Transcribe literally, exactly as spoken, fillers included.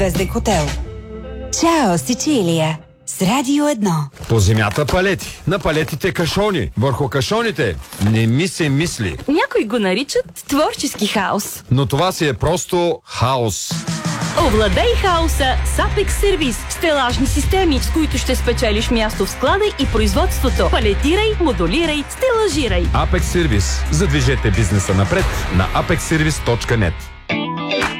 Звезден хотел. Чао, Сицилия! С Радио едно. По земята палети, на палетите кашони, върху кашоните не ми се мисли. Някои го наричат творчески хаос. Но това си е просто хаос. Овладей хаоса с Apex Service. Стелажни системи, с които ще спечелиш място в склада и производството. Палетирай, модулирай, стелажирай. Apex Service. Задвижете бизнеса напред на апекс сервис точка нет.